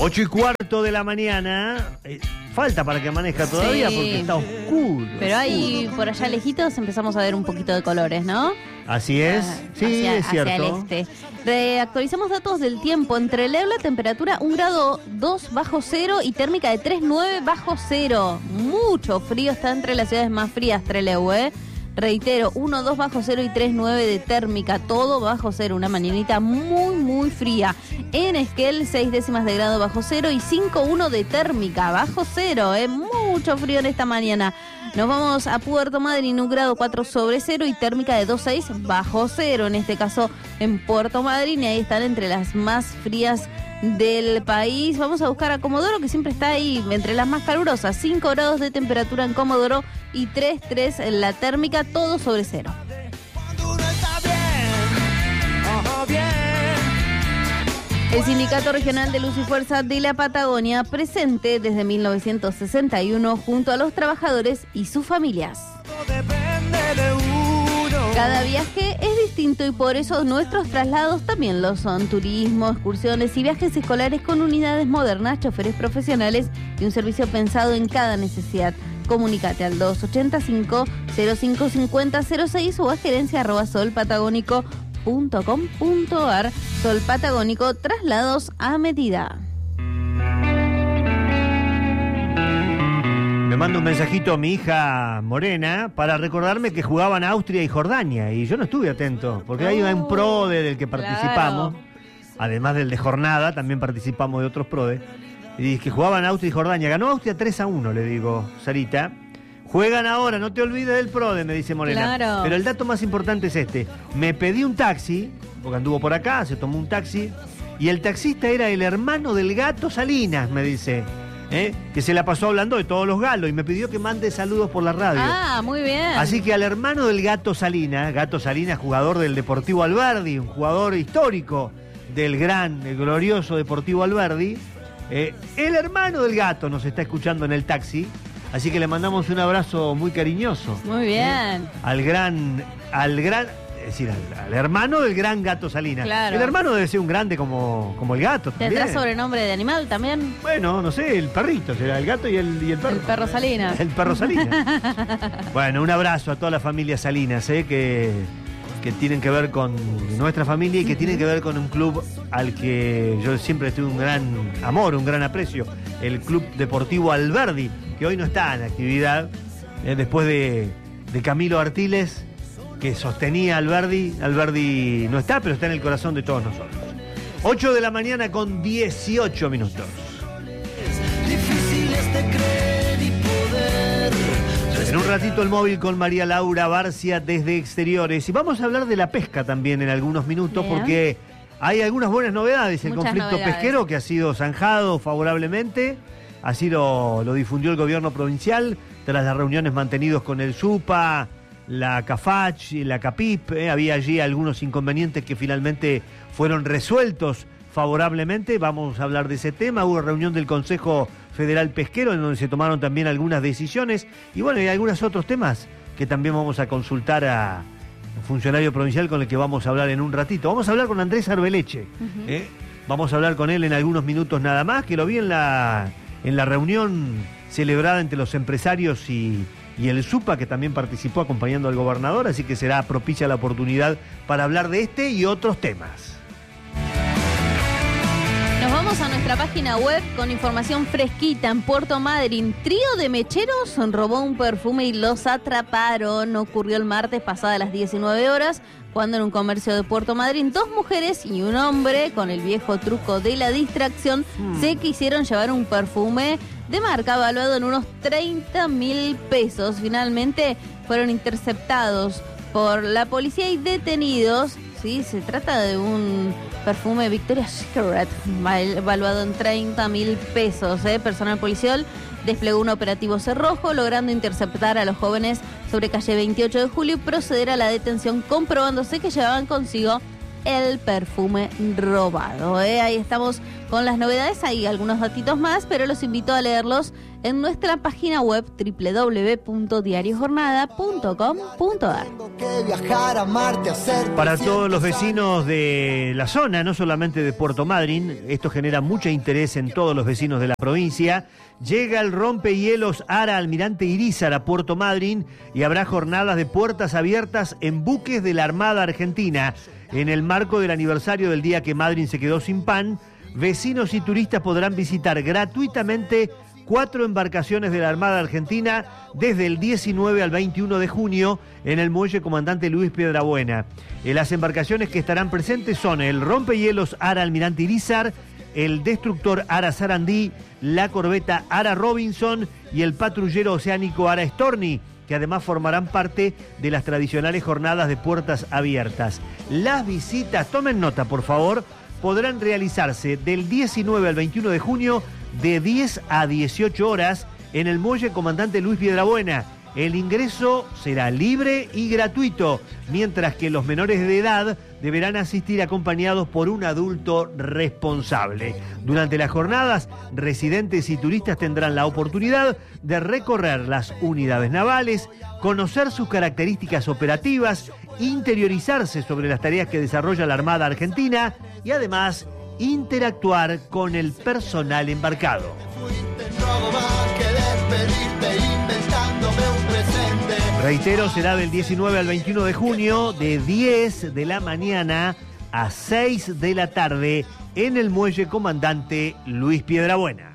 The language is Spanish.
8:15 de la mañana. Falta para que amanezca todavía porque está oscuro. Pero ahí, por allá lejitos, empezamos a ver un poquito de colores, ¿no? Así es, sí, es cierto. Hacia el este. Actualizamos datos del tiempo. Entre la temperatura 1 grado 2 bajo cero y térmica de 3,9 bajo cero. Mucho frío, está entre las ciudades más frías, Trelew, Reitero, 1, 2 bajo cero y 3,9 de térmica, todo bajo cero, una mañanita muy, muy fría. En Esquel, 6 décimas de grado bajo cero y 5,1 de térmica, bajo cero, mucho frío en esta mañana. Nos vamos a Puerto Madryn, 1 grado 4 sobre cero y térmica de 2,6 bajo cero, en este caso en Puerto Madryn, y ahí están entre las más frías del país. Vamos a buscar a Comodoro, que siempre está ahí entre las más calurosas. 5 grados de temperatura en Comodoro y 3,3 en la térmica, todo sobre cero. El Sindicato Regional de Luz y Fuerza de la Patagonia, presente desde 1961 junto a los trabajadores y sus familias. Cada viaje es distinto y por eso nuestros traslados también lo son. Turismo, excursiones y viajes escolares con unidades modernas, choferes profesionales y un servicio pensado en cada necesidad. Comunícate al 285-055006 o a gerencia@solpatagónico.com.ar. Sol Patagónico, traslados a medida. Me manda un mensajito a mi hija Morena para recordarme que jugaban Austria y Jordania y yo no estuve atento, porque hay un PRODE del que participamos, claro. Además del de jornada, también participamos de otros PRODE, y que jugaban Austria y Jordania. Ganó Austria 3-1, le digo, Sarita. Juegan ahora, no te olvides del PRODE, me dice Morena. Claro. Pero el dato más importante es este. Me pedí un taxi, porque anduvo por acá, se tomó un taxi, y el taxista era el hermano del Gato Salinas, me dice. Que se la pasó hablando de todos los galos y me pidió que mande saludos por la radio. Ah, muy bien. Así que al hermano del Gato Salinas, jugador del Deportivo Alberdi, un jugador histórico del el glorioso Deportivo Alberdi, el hermano del Gato nos está escuchando en el taxi, así que le mandamos un abrazo muy cariñoso. Muy bien. Es decir, al hermano del gran Gato Salinas. Claro. El hermano debe ser un grande como el gato. ¿Tendrá sobrenombre de animal también? Bueno, no sé, el perrito, será el gato y el perro. El perro Salinas. El perro Salinas. Bueno, un abrazo a toda la familia Salinas, que tienen que ver con nuestra familia y que tienen que ver con un club al que yo siempre tuve un gran amor, un gran aprecio. El Club Deportivo Alberdi, que hoy no está en actividad, después de Camilo Artiles, que sostenía Alberdi. Alberdi no está, pero está en el corazón de todos nosotros. 8 de la mañana con 18 minutos. En un ratito el móvil con María Laura Barcia desde Exteriores. Y vamos a hablar de la pesca también en algunos minutos. Bien. Porque hay algunas buenas novedades. El conflicto pesquero que ha sido zanjado favorablemente. Así lo difundió el gobierno provincial tras las reuniones mantenidas con el SUPA, la CAFACH y la CAPIP. Había allí algunos inconvenientes que finalmente fueron resueltos favorablemente. Vamos a hablar de ese tema. Hubo reunión del Consejo Federal Pesquero en donde se tomaron también algunas decisiones. Y bueno, hay algunos otros temas que también vamos a consultar a un funcionario provincial con el que vamos a hablar en un ratito. Vamos a hablar con Andrés Arbeleche. Vamos a hablar con él en algunos minutos nada más, que lo vi en la reunión celebrada entre los empresarios y el SUPA, que también participó acompañando al gobernador, así que será propicia la oportunidad para hablar de este y otros temas. Nos vamos a nuestra página web con información fresquita. En Puerto Madryn, trío de mecheros robó un perfume y los atraparon. Ocurrió el martes pasada a las 19 horas, cuando en un comercio de Puerto Madryn, 2 mujeres y un hombre, con el viejo truco de la distracción, se quisieron llevar un perfume de marca valuado en unos 30.000 pesos. Finalmente fueron interceptados por la policía y detenidos. Sí, se trata de un perfume Victoria's Secret valuado en 30.000 pesos. Personal policial desplegó un operativo cerrojo, logrando interceptar a los jóvenes sobre calle 28 de julio y proceder a la detención, comprobándose que llevaban consigo el perfume robado. Ahí estamos con las novedades, hay algunos datitos más, pero los invito a leerlos en nuestra página web www.diariojornada.com.ar. Para todos los vecinos de la zona, no solamente de Puerto Madryn, esto genera mucho interés en todos los vecinos de la provincia. Llega el rompehielos Ara Almirante Irízar a Puerto Madryn y habrá jornadas de puertas abiertas en buques de la Armada Argentina. En el marco del aniversario del día que Madryn se quedó sin pan, vecinos y turistas podrán visitar gratuitamente 4 embarcaciones de la Armada Argentina desde el 19 al 21 de junio en el muelle Comandante Luis Piedrabuena. Las embarcaciones que estarán presentes son el rompehielos Ara Almirante Irízar, el destructor Ara Sarandí, la corbeta Ara Robinson y el patrullero oceánico Ara Storni, que además formarán parte de las tradicionales jornadas de puertas abiertas. Las visitas, tomen nota por favor, podrán realizarse del 19 al 21 de junio de 10 a 18 horas en el muelle Comandante Luis Piedrabuena. El ingreso será libre y gratuito, mientras que los menores de edad deberán asistir acompañados por un adulto responsable. Durante las jornadas, residentes y turistas tendrán la oportunidad de recorrer las unidades navales, conocer sus características operativas, interiorizarse sobre las tareas que desarrolla la Armada Argentina y además interactuar con el personal embarcado. Reitero, será del 19 al 21 de junio, de 10 de la mañana a 6 de la tarde, en el muelle Comandante Luis Piedrabuena.